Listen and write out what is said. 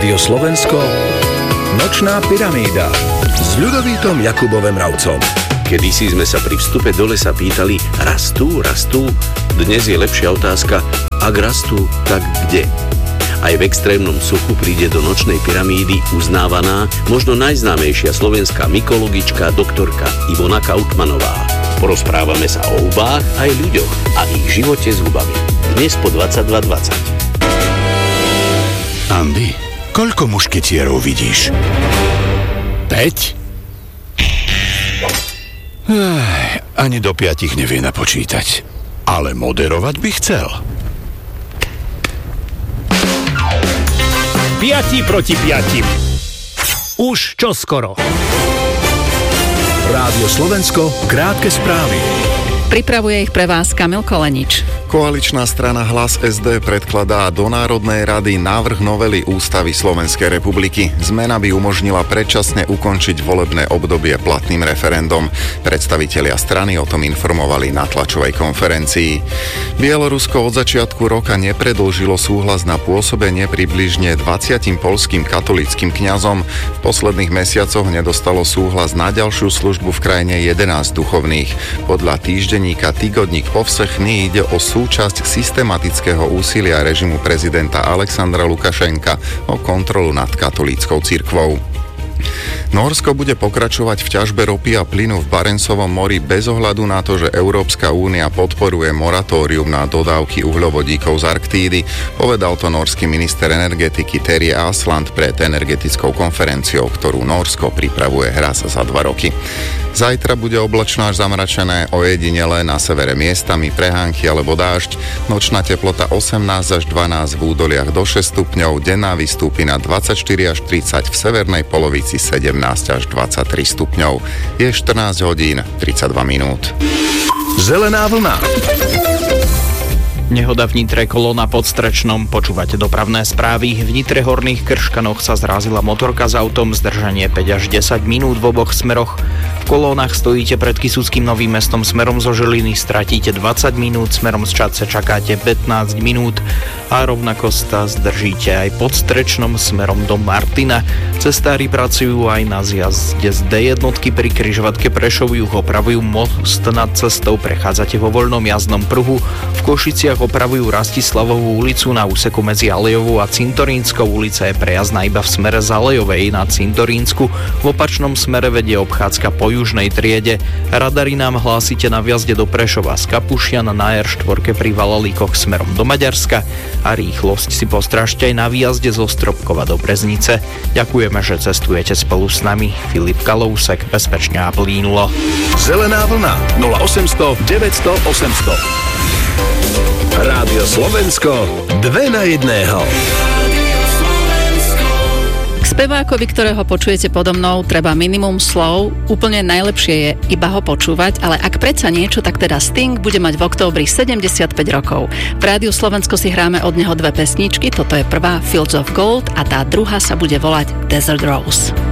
Rádio Slovensko, Nočná pyramída s Ľudovítom Jakubom Mravcom. Kedysi sme sa pri vstupe do lesa pýtali, rastú? Dnes je lepšia otázka, ak rastú, tak kde? Aj v extrémnom suchu príde do Nočnej pyramídy uznávaná, možno najznámejšia slovenská mykologička doktorka Ivona Kautmanová. Porozprávame sa o hubách aj ľuďoch a ich živote s hubami. Dnes po 22:20. Andy, koľko mušketierov vidíš? 5? Ani do 5 nevie napočítať. Ale moderovať by chcel. 5 proti 5. Už čoskoro. Rádio Slovensko, krátke správy. Pripravuje ich pre vás Kamil Kolenič. Koaličná strana Hlas SD predkladá do Národnej rady návrh novely Ústavy Slovenskej republiky. Zmena by umožnila predčasne ukončiť volebné obdobie platným referendum. Predstavitelia strany o tom informovali na tlačovej konferencii. Bielorusko od začiatku roka nepredĺžilo súhlas na pôsobenie približne 20 poľským katolíckym kňazom. V posledných mesiacoch nedostalo súhlas na ďalšiu službu v krajine 11 duchovných. Podľa týždenníka Tygodník povsechný ide o súčasť systematického úsilia režimu prezidenta Alexandra Lukašenka o kontrolu nad katolíckou cirkvou. Nórsko bude pokračovať v ťažbe ropy a plynu v Barentsovom mori bez ohľadu na to, že Európska únia podporuje moratórium na dodávky uhľovodíkov z Arktídy. Povedal to norský minister energetiky Terje Asland pred energetickou konferenciou, ktorú Nórsko pripravuje raz za 2 roky. Zajtra bude oblačno až zamračené, ojedinele na severe miestami prehánky alebo dážď. Nočná teplota 18 až 12, v údoliach do 6 stupňov, denná vystúpi na 24 až 30, v severnej polovici 17 až 23 stupňov. Je 14 hodín 32 minút. Zelená vlna. Nehoda v Nitre, kolóna pod Strečnom. Počúvate dopravné správy. V Nitre Horných Krškanoch sa zrazila motorka s autom, zdržanie 5 až 10 minút v oboch smeroch. V kolónach stojíte pred Kysuckým Novým Mestom smerom zo Žiliny, stratíte 20 minút, smerom z Čadce čakáte 15 minút a rovnako sa zdržíte aj pod Strečnom smerom do Martina. Cestári pracujú aj na zjazde z D1 pri križovatke Prešov-Juh, opravujú most nad cestou, prechádzate vo voľnom jazdnom pruhu. V Košiciach opravujú Rastislavovú ulicu na úseku medzi Alejovou a Cintorínskou. Ulica je prejazdná iba v smere z Alejovej na Cintorínsku. V opačnom smere vedie obchádzka po južnej triede. Radary nám hlásite na vjazde do Prešova z Kapušian na R4 pri Valalíkoch smerom do Maďarska a rýchlosť si postrážte aj na výjazde zo Stropkova do Breznice. Ďakujeme, že cestujete spolu s nami. Filip Kalousek, bezpečne a plínulo. Zelená vlna 0800 900 800. Rádio Slovensko, 2 na 1. K spevákovi, ktorého počujete podo mnou, treba minimum slov. Úplne najlepšie je iba ho počúvať, ale ak predsa niečo, tak teda Sting bude mať v októbri 75 rokov. V Rádiu Slovensko si hráme od neho 2 pesničky, toto je prvá Fields of Gold a tá druhá sa bude volať Desert Rose.